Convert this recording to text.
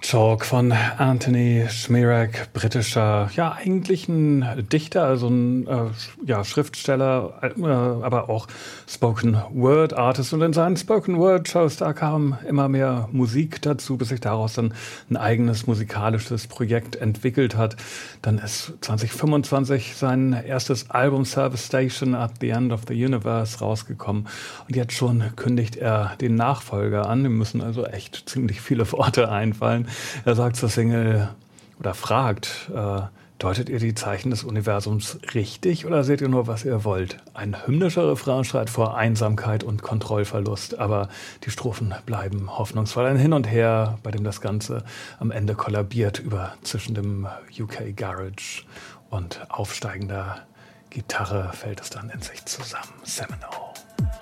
Chalk von Anthony Szmírek, britischer, ja eigentlich ein Dichter, also ein Schriftsteller, aber auch Spoken-Word-Artist. Und in seinen Spoken-Word-Shows, da kam immer mehr Musik dazu, bis sich daraus dann ein eigenes musikalisches Projekt entwickelt hat. Dann ist 2025 sein erstes Album Service Station at the End of the Universe rausgekommen. Und jetzt schon kündigt er den Nachfolger an. Ihm müssen also echt ziemlich viele Worte einfallen. Er sagt zur Single oder fragt, deutet ihr die Zeichen des Universums richtig oder seht ihr nur, was ihr wollt? Ein hymnischer Refrain schreit vor Einsamkeit und Kontrollverlust, aber die Strophen bleiben hoffnungsvoll. Ein Hin und Her, bei dem das Ganze am Ende kollabiert zwischen dem UK Garage und aufsteigender Gitarre fällt es dann in sich zusammen. Seminole.